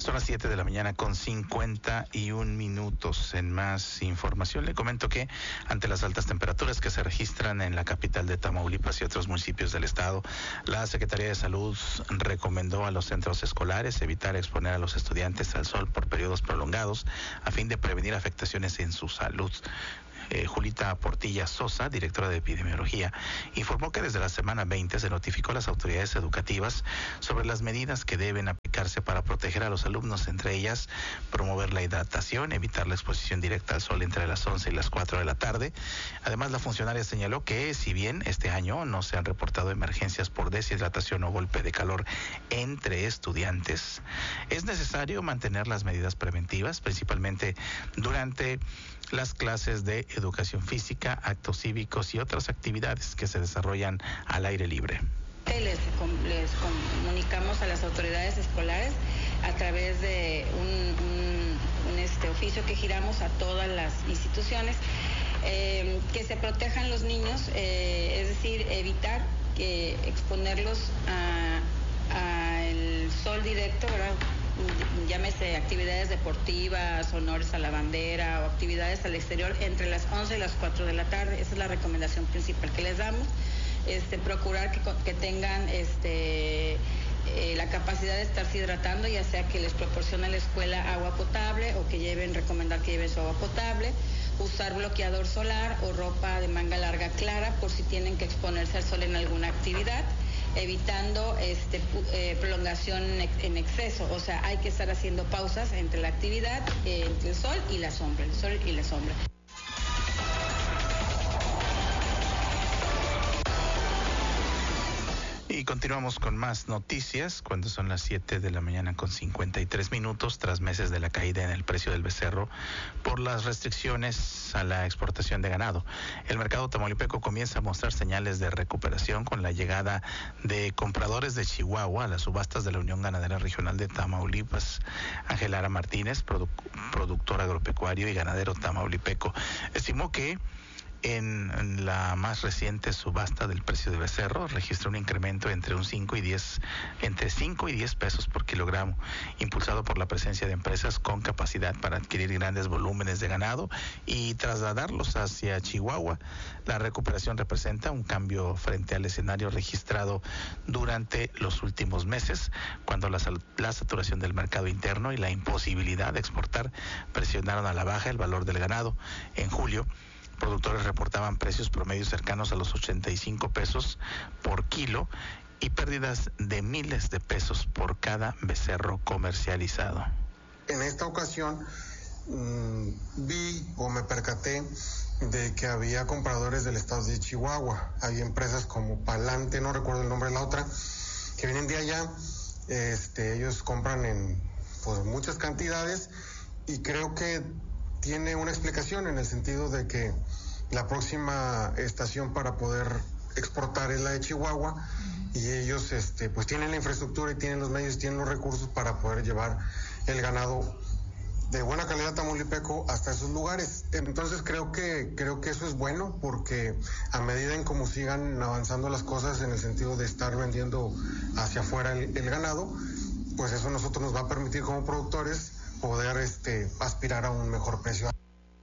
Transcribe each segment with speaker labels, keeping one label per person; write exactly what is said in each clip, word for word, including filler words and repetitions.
Speaker 1: Son las siete de la mañana con cincuenta y un minutos. En más información le comento que ante las altas temperaturas que se registran en la capital de Tamaulipas y otros municipios del estado, la Secretaría de Salud recomendó a los centros escolares evitar exponer a los estudiantes al sol por periodos prolongados a fin de prevenir afectaciones en su salud. Eh, Julita Portilla Sosa, directora de epidemiología, informó que desde la semana veinte se notificó a las autoridades educativas sobre las medidas que deben aplicarse para proteger a los alumnos, entre ellas promover la hidratación, evitar la exposición directa al sol entre las once y las cuatro de la tarde. Además, la funcionaria señaló que si bien este año no se han reportado emergencias por deshidratación o golpe de calor entre estudiantes, es necesario mantener las medidas preventivas, principalmente durante las clases de educación física, actos cívicos y otras actividades que se desarrollan al aire libre.
Speaker 2: Les, les comunicamos a las autoridades escolares a través de un, un, un este, oficio que giramos a todas las instituciones, eh, que se protejan los niños, eh, es decir, evitar que exponerlos a el sol directo, ¿verdad? Llámese actividades deportivas, honores a la bandera o actividades al exterior entre las once y las cuatro de la tarde. Esa es la recomendación principal que les damos. Este, procurar que, que tengan este, eh, la capacidad de estarse hidratando, ya sea que les proporcione la escuela agua potable o que lleven, recomendar que lleven su agua potable. Usar bloqueador solar o ropa de manga larga clara por si tienen que exponerse al sol en alguna actividad, evitando este, eh, prolongación en exceso. O sea, hay que estar haciendo pausas entre la actividad, eh, entre el sol y la sombra, el sol y la sombra.
Speaker 1: Y continuamos con más noticias cuando son las siete de la mañana con cincuenta y tres minutos, tras meses de la caída en el precio del becerro por las restricciones a la exportación de ganado. El mercado tamaulipeco comienza a mostrar señales de recuperación con la llegada de compradores de Chihuahua a las subastas de la Unión Ganadera Regional de Tamaulipas. Ángel Lara Martínez, produ- productor agropecuario y ganadero tamaulipeco, estimó que en la más reciente subasta del precio de becerro registró un incremento entre un cinco y diez, entre cinco y diez pesos por kilogramo, impulsado por la presencia de empresas con capacidad para adquirir grandes volúmenes de ganado y trasladarlos hacia Chihuahua. La recuperación representa un cambio frente al escenario registrado durante los últimos meses, cuando la, la saturación del mercado interno y la imposibilidad de exportar presionaron a la baja el valor del ganado. En julio, productores reportaban precios promedios cercanos a los ochenta y cinco pesos por kilo y pérdidas de miles de pesos por cada becerro comercializado.
Speaker 3: En esta ocasión mmm, vi o me percaté de que había compradores del estado de Chihuahua. Hay empresas como Palante, no recuerdo el nombre de la otra, que vienen de allá. Este, ellos compran en pues, muchas cantidades y creo que tiene una explicación en el sentido de que la próxima estación para poder exportar es la de Chihuahua, uh-huh. Y ellos este, pues tienen la infraestructura y tienen los medios, tienen los recursos para poder llevar el ganado de buena calidad tamaulipeco hasta esos lugares. Entonces creo que creo que eso es bueno, porque a medida en cómo sigan avanzando las cosas en el sentido de estar vendiendo hacia afuera el, el ganado, pues eso a nosotros nos va a permitir como productores poder este, aspirar a un mejor precio.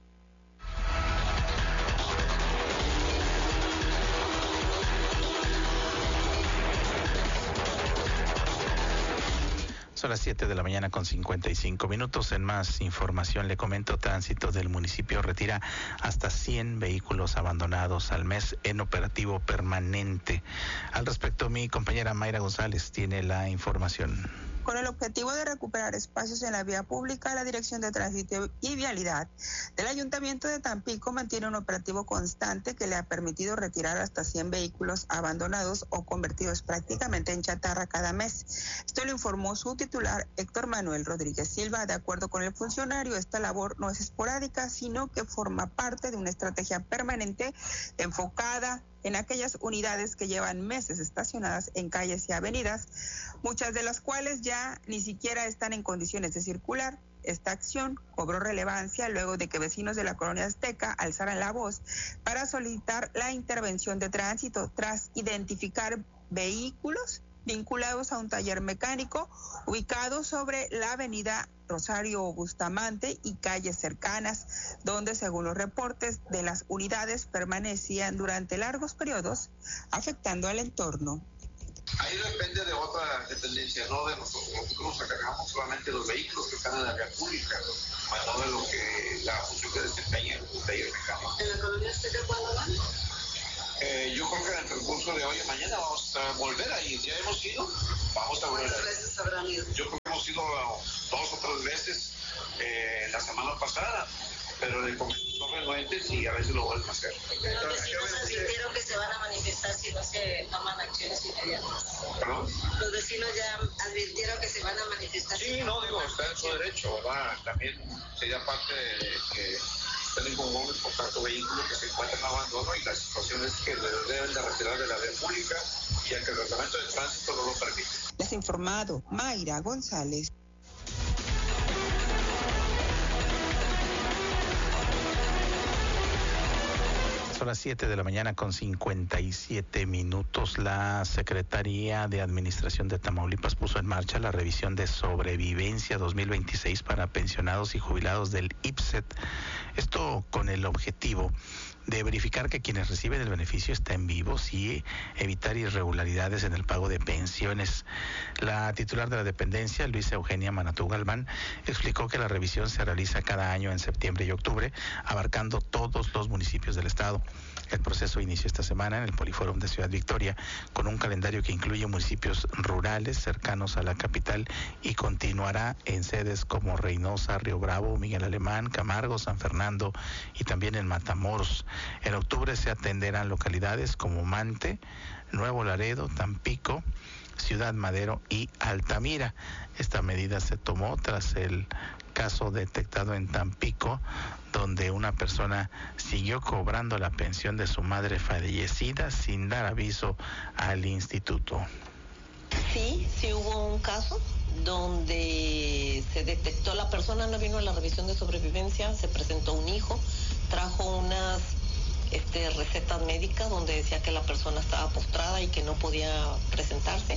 Speaker 1: Son las siete de la mañana con cincuenta y cinco minutos. En más información le comento, tránsito del municipio retira hasta cien vehículos abandonados al mes en operativo permanente. Al respecto, mi compañera Mayra González tiene la información.
Speaker 4: Con el objetivo de recuperar espacios en la vía pública, la Dirección de Tránsito y Vialidad del Ayuntamiento de Tampico mantiene un operativo constante que le ha permitido retirar hasta cien vehículos abandonados o convertidos prácticamente en chatarra cada mes. Esto lo informó su titular, Héctor Manuel Rodríguez Silva. De acuerdo con el funcionario, esta labor no es esporádica, sino que forma parte de una estrategia permanente enfocada en aquellas unidades que llevan meses estacionadas en calles y avenidas, muchas de las cuales ya ni siquiera están en condiciones de circular. Esta acción cobró relevancia luego de que vecinos de la colonia Azteca alzaran la voz para solicitar la intervención de tránsito tras identificar vehículos vinculados a un taller mecánico ubicado sobre la avenida Rosario Bustamante y calles cercanas, donde según los reportes de las unidades permanecían durante largos periodos afectando al entorno.
Speaker 5: Ahí depende de otra dependencia, no de nosotros. Nosotros nos encargamos solamente de los vehículos que están en la vía pública, más no de lo que la función que desempeña el taller mecánico.
Speaker 6: ¿En la colonia usted de cuándo va?
Speaker 5: Eh, yo creo que en el transcurso de hoy y mañana vamos a volver ahí. Ya hemos ido, vamos a volver.
Speaker 6: ¿Cuántas veces habrán ido?
Speaker 5: Yo creo que hemos ido dos o tres veces eh, la semana pasada, pero de son renuentes y a veces lo vuelven a hacer.
Speaker 6: Pero los vecinos advirtieron que se van a manifestar si no se toman acciones inmediatas.
Speaker 5: ¿Perdón?
Speaker 6: Los vecinos ya advirtieron que se van a manifestar.
Speaker 5: Sí, no, digo, está en su derecho, ¿verdad? También sería parte de que tienen como un importante vehículo que se encuentra en abandono y la situación es que le deben de retirar de la vía pública y a que el reglamento de tránsito no lo permite.
Speaker 4: Les ha informado Mayra González.
Speaker 1: Son las siete de la mañana con cincuenta y siete minutos. La Secretaría de Administración de Tamaulipas puso en marcha la revisión de sobrevivencia dos mil veintiséis para pensionados y jubilados del I P S S E T. Esto con el objetivo de verificar que quienes reciben el beneficio estén vivos y evitar irregularidades en el pago de pensiones. La titular de la dependencia, Luisa Eugenia Manatú Galván, explicó que la revisión se realiza cada año en septiembre y octubre, abarcando todos los municipios del estado. El proceso inició esta semana en el Polifórum de Ciudad Victoria, con un calendario que incluye municipios rurales cercanos a la capital y continuará en sedes como Reynosa, Río Bravo, Miguel Alemán, Camargo, San Fernando y también en Matamoros. En octubre se atenderán localidades como Mante, Nuevo Laredo, Tampico, Ciudad Madero y Altamira. Esta medida se tomó tras el caso detectado en Tampico, donde una persona siguió cobrando la pensión de su madre fallecida sin dar aviso al instituto.
Speaker 7: Sí, sí hubo un caso donde se detectó, la persona no vino a la revisión de sobrevivencia, se presentó un hijo, trajo unas este, recetas médicas donde decía que la persona estaba postrada y que no podía presentarse.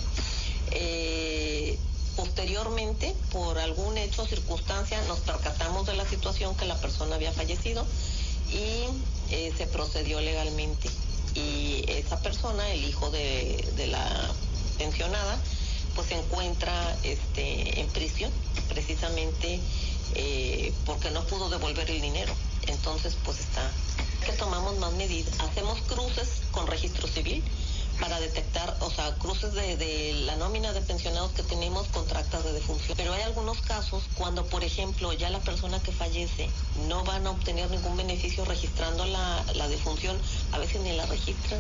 Speaker 7: Eh, posteriormente, por algún hecho o circunstancia, nos percatamos de la situación que la persona había fallecido y eh, se procedió legalmente. Y esa persona, el hijo de, de la pensionada, pues se encuentra este, en prisión, precisamente eh, porque no pudo devolver el dinero. Entonces, pues está, que tomamos más medidas. Hacemos cruces con registro civil para detectar, o sea, cruces de, de la nómina de pensionados que tenemos con actas de defunción. Pero hay algunos casos cuando, por ejemplo, ya la persona que fallece no van a obtener ningún beneficio registrando la, la defunción, a veces ni la registran.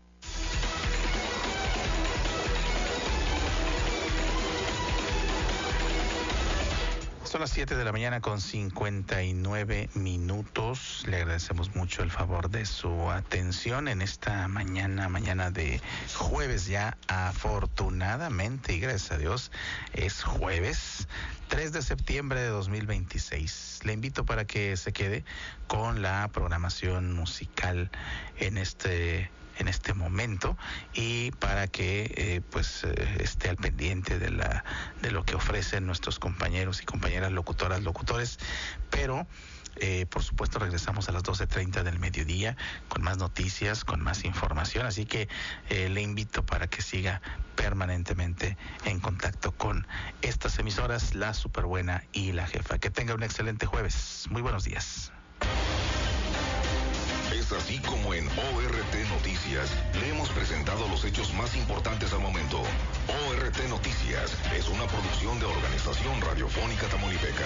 Speaker 1: Son las siete de la mañana con cincuenta y nueve minutos. Le agradecemos mucho el favor de su atención en esta mañana, mañana de jueves ya, afortunadamente y gracias a Dios, es jueves tres de septiembre de dos mil veintiséis. Le invito para que se quede con la programación musical en este en este momento y para que eh, pues eh, esté al pendiente de la de lo que ofrecen nuestros compañeros y compañeras locutoras, locutores, pero eh, por supuesto regresamos a las doce treinta del mediodía con más noticias, con más información, así que eh, le invito para que siga permanentemente en contacto con estas emisoras, La Superbuena y La Jefa. Que tenga un excelente jueves. Muy buenos días.
Speaker 8: Es así como en O R T Noticias le hemos presentado los hechos más importantes al momento. O R T Noticias es una producción de Organización Radiofónica Tamaulipeca.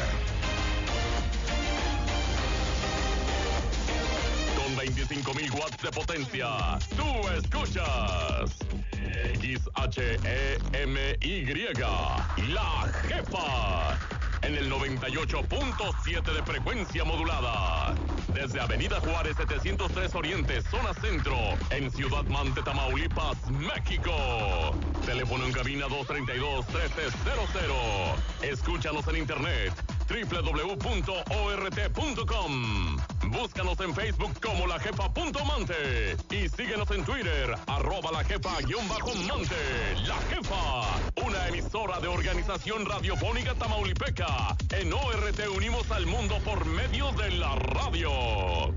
Speaker 9: Con veinticinco mil watts de potencia, tú escuchas X H E M Y, La Jefa, en el noventa y ocho punto siete de frecuencia modulada. Desde Avenida Juárez setecientos tres Oriente, zona centro, en Ciudad Mante, Tamaulipas, México. Teléfono en cabina dos treinta y dos, trece cero cero. Escúchanos en internet, doble u doble u doble u punto o r t punto com. Búscanos en Facebook como La Jefa punto Mante y síguenos en Twitter, arroba La Jefa guión bajo Mante. La Jefa, una emisora de Organización Radiofónica Tamaulipeca. En O R T unimos al mundo por medio de la radio.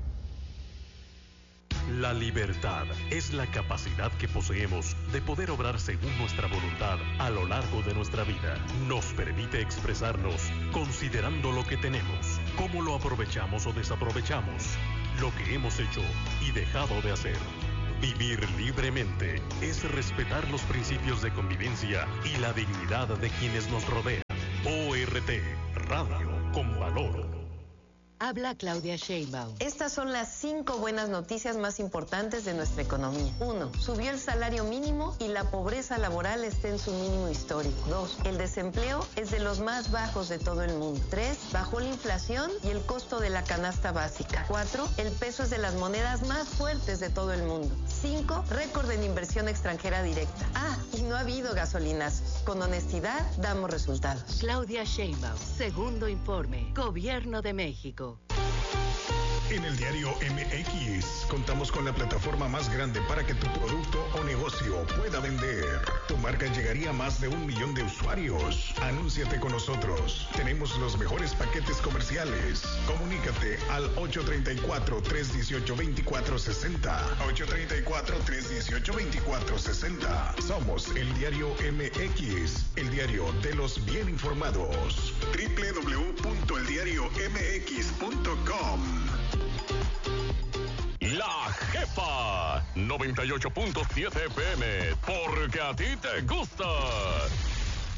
Speaker 10: La libertad es la capacidad que poseemos de poder obrar según nuestra voluntad a lo largo de nuestra vida. Nos permite expresarnos considerando lo que tenemos, cómo lo aprovechamos o desaprovechamos, lo que hemos hecho y dejado de hacer. Vivir libremente es respetar los principios de convivencia y la dignidad de quienes nos rodean. O R T, Radio con Valor.
Speaker 11: Habla Claudia Sheinbaum.
Speaker 12: Estas son las cinco buenas noticias más importantes de nuestra economía. Uno, subió el salario mínimo y la pobreza laboral está en su mínimo histórico. Dos, el desempleo es de los más bajos de todo el mundo. Tres, bajó la inflación y el costo de la canasta básica. Cuatro, el peso es de las monedas más fuertes de todo el mundo. Cinco, récord en inversión extranjera directa. Ah, y no ha habido gasolinazos. Con honestidad, damos resultados.
Speaker 11: Claudia Sheinbaum, segundo informe, Gobierno de México.
Speaker 13: En el diario M X contamos con la plataforma más grande para que tu producto o negocio pueda vender. Tu marca llegaría a más de un millón de usuarios. Anúnciate con nosotros. Tenemos los mejores paquetes comerciales. Comunícate al ocho tres cuatro, tres uno ocho, dos cuatro seis cero. ocho tres cuatro, tres uno ocho, dos cuatro seis cero. Somos el diario M X, el diario de los bien informados. doble u doble u doble u punto el diario m x punto com.
Speaker 9: La Jefa noventa y ocho punto siete F M, porque a ti te gusta.